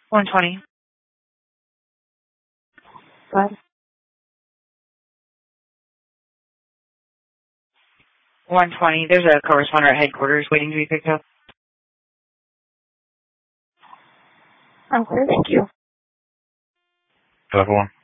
120. Go ahead. 120. There's a correspondent at headquarters waiting to be picked up. I'm clear, thank you. 5-1.